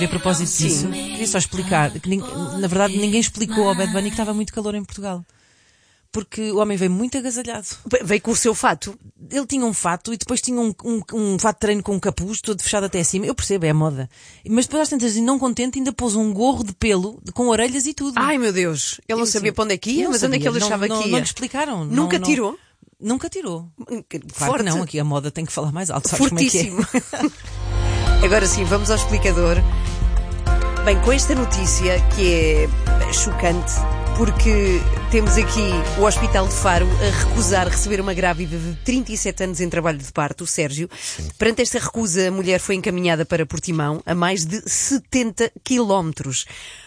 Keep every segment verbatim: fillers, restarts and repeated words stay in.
A propósito disso, queria só explicar que, na verdade, ninguém explicou ao Bad Bunny que estava muito calor em Portugal. Porque o homem veio muito agasalhado. Veio com o seu fato? Ele tinha um fato e depois tinha um, um, um fato de treino com um capuz, todo fechado até acima. Eu percebo, é a moda. Mas depois às tantas, não contente, ainda pôs um gorro de pelo, com orelhas e tudo. Ai meu Deus, ele não sabia para onde é que ia, mas sabia. onde é que ele não, achava não, que ia? Não lhe explicaram. Nunca não, tirou? Não, nunca tirou. Claro Forte. que não, aqui a moda tem que falar mais alto, sabes Fortíssimo. como é que é? Agora sim, vamos ao explicador. Bem, com esta notícia que é chocante, porque temos aqui o Hospital de Faro a recusar receber uma grávida de trinta e sete anos em trabalho de parto, o Sérgio. Sim. Perante esta recusa, a mulher foi encaminhada para Portimão, a mais de setenta quilómetros.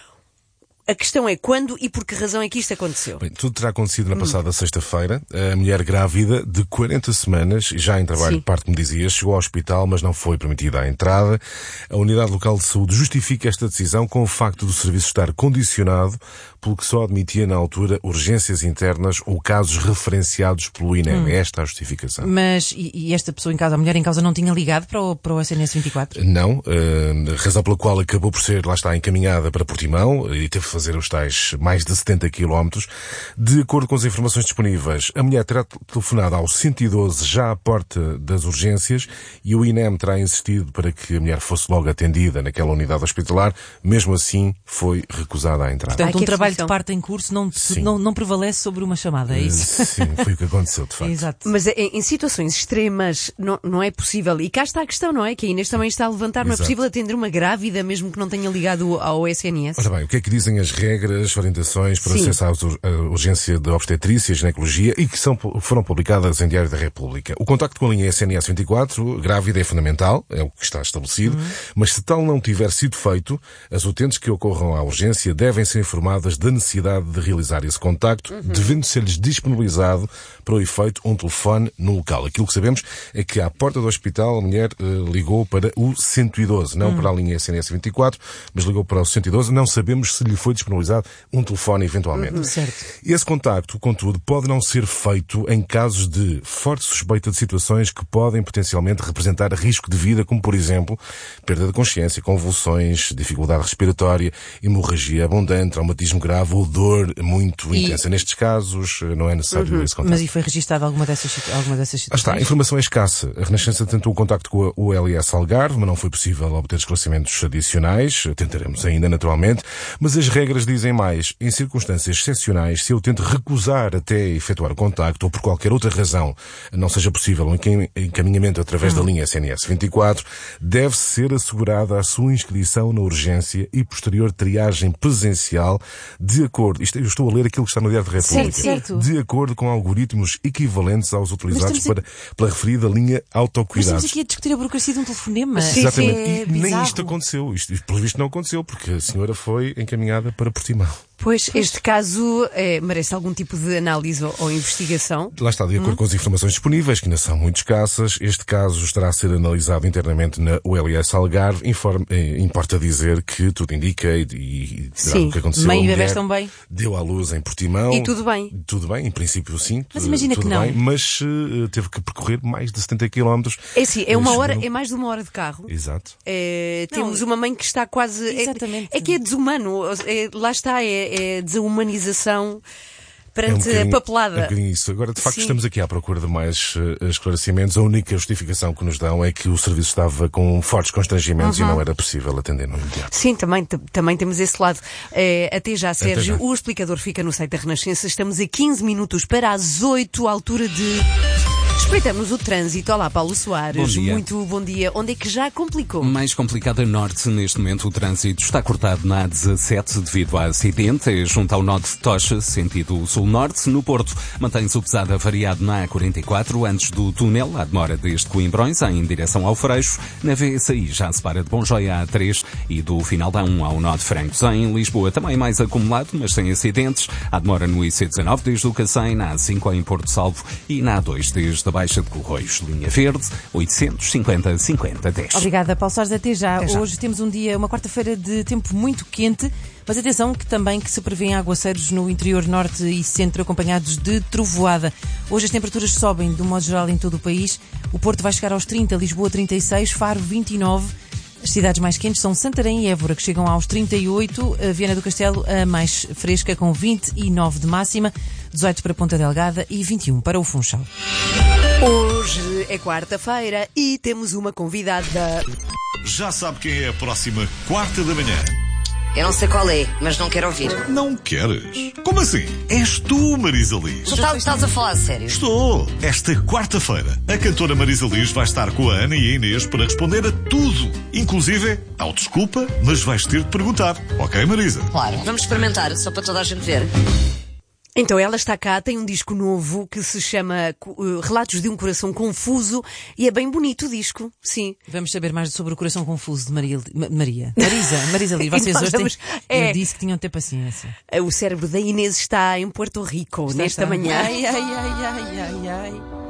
A questão é quando e por que razão é que isto aconteceu? Bem, tudo terá acontecido na passada hum. sexta-feira. A mulher grávida de quarenta semanas, já em trabalho Sim. de parto, como dizia, chegou ao hospital, mas não foi permitida a entrada. A Unidade Local de Saúde justifica esta decisão com o facto do serviço estar condicionado pelo que só admitia na altura urgências internas ou casos referenciados pelo I N E M. Hum. Esta é a justificação. Mas, e, e esta pessoa em causa, a mulher em causa, não tinha ligado para o, para o S N S vinte e quatro? Não. Uh, razão pela qual acabou por ser, lá está, encaminhada para Portimão e teve fazer os tais mais de setenta quilómetros. De acordo com as informações disponíveis, a mulher terá telefonado ao cento e doze já à porta das urgências e o I N E M terá insistido para que a mulher fosse logo atendida naquela unidade hospitalar. Mesmo assim, foi recusada a entrar. Portanto, Ai, um trabalho de parto em curso não, não, não prevalece sobre uma chamada, é isso? Sim, foi o que aconteceu, de facto. Exato. Mas em, em situações extremas não, não é possível. E cá está a questão, não é? Que a Inês também está a levantar. Exato. Não é possível atender uma grávida mesmo que não tenha ligado ao S N S? Ora bem, o que é que dizem as regras? Regras, orientações para acessar a urgência de obstetrícia e ginecologia e que são, foram publicadas em Diário da República. O contacto com a linha S N S vinte e quatro, grávida, é fundamental, é o que está estabelecido, uhum. mas se tal não tiver sido feito, as utentes que ocorram à urgência devem ser informadas da necessidade de realizar esse contacto, uhum. devendo ser-lhes disponibilizado para o efeito um telefone no local. Aquilo que sabemos é que à porta do hospital a mulher uh, ligou para o cento e doze, não uhum. para a linha S N S vinte e quatro, mas ligou para o cento e doze. Não sabemos se lhe foi disponibilizado um telefone eventualmente. Uhum, certo. Esse contacto, contudo, pode não ser feito em casos de forte suspeita de situações que podem potencialmente representar risco de vida, como, por exemplo, perda de consciência, convulsões, dificuldade respiratória, hemorragia abundante, traumatismo grave ou dor muito e... intensa. Nestes casos, não é necessário uhum. esse contacto. Mas e foi registado alguma dessas, alguma dessas situações? Ah, está, a informação é escassa. A Renascença tentou o contacto com o L S Algarve, mas não foi possível obter esclarecimentos adicionais. Tentaremos ainda, naturalmente. Mas as regras dizem mais. Em circunstâncias excepcionais, se eu tento recusar até efetuar o contacto ou por qualquer outra razão não seja possível um encaminhamento através hum. da linha S N S vinte e quatro, deve ser assegurada a sua inscrição na urgência e posterior triagem presencial de acordo, isto, eu estou a ler aquilo que está no Diário da República, certo, certo. de acordo com algoritmos equivalentes aos utilizados para, a... pela referida linha autocuidados. Mas estamos aqui a discutir a burocracia de um telefonema. Sim, exatamente. É e nem isto aconteceu. Isto, pelo visto, não aconteceu, porque a senhora foi encaminhada para Portimão. Pois, este caso é, merece algum tipo de análise ou, ou investigação? Lá está, de acordo hum. com as informações disponíveis, que ainda são muito escassas, este caso estará a ser analisado internamente na U L S Algarve. Informe, eh, importa dizer que tudo indica e, e sim. o que aconteceu. Mãe e bebés estão bem? Deu à luz em Portimão. E tudo bem? Tudo bem, em princípio sim. Mas imagina tudo que não. Bem, mas uh, teve que percorrer mais de setenta quilómetros. É sim, é uma hora, é mais de uma hora de carro. Exato. É, temos uma mãe que está quase... Exatamente. É, é que é desumano. É, lá está, é, é desumano. Humanização perante é um a papelada. É um bocadinho isso. Agora, de facto, Sim. estamos aqui à procura de mais uh, esclarecimentos. A única justificação que nos dão é que o serviço estava com fortes constrangimentos uhum. e não era possível atender no imediato. Sim, também, também temos esse lado. É, até já, Sérgio. Até já. O explicador fica no site da Renascença. Estamos a quinze minutos para as oito, à altura de... Espreitamos o trânsito. Olá, Paulo Soares. Bom dia. Muito bom dia. Onde é que já complicou? Mais complicado a norte. Neste momento o trânsito está cortado na A dezassete devido a acidente. É junto ao nó de Tocha, sentido sul-norte. No Porto mantém-se o pesado variado na A quarenta e quatro, antes do túnel. A demora desde Coimbrões em direção ao Freixo. Na V S I já se para de Bonjoia A três e do final da A um ao nó de Francos. Em Lisboa também mais acumulado, mas sem acidentes. A demora no I C dezanove desde o Cacém, na A cinco em Porto Salvo e na A dois desde a Baixa de Corroios. Linha Verde, oitocentos e cinquenta, cinquenta, dez. Obrigada, Paulo Soares. Até já. Até já. Hoje temos um dia, uma quarta-feira de tempo muito quente, mas atenção que também que se prevêem aguaceiros no interior norte e centro, acompanhados de trovoada. Hoje as temperaturas sobem, de um modo geral, em todo o país. O Porto vai chegar aos trinta, Lisboa trinta e seis, Faro vinte e nove, As cidades mais quentes são Santarém e Évora, que chegam aos trinta e oito, a Viana do Castelo a mais fresca, com vinte e nove de máxima, dezoito para Ponta Delgada e vinte e um para o Funchal. Hoje é quarta-feira e temos uma convidada. Já sabe quem é a próxima quarta da manhã? Eu não sei qual é, mas não quero ouvir. Não queres? Como assim? És tu, Marisa Liz. Tu estás, estás a falar a sério? Estou. Esta quarta-feira, a cantora Marisa Liz vai estar com a Ana e a Inês para responder a tudo. Inclusive, ao desculpa, mas vais ter de perguntar. Ok, Marisa? Claro. Vamos experimentar, só para toda a gente ver. Então ela está cá, tem um disco novo que se chama uh, Relatos de um Coração Confuso e é bem bonito o disco, sim. Vamos saber mais sobre o coração confuso de Maria. Maria. Marisa, Marisa Liz, vocês hoje vamos, têm... é, Eu disse que tinham de ter paciência. O cérebro da Inês está em Porto Rico Está, nesta está. manhã. Ai, ai, ai, ai, ai, ai.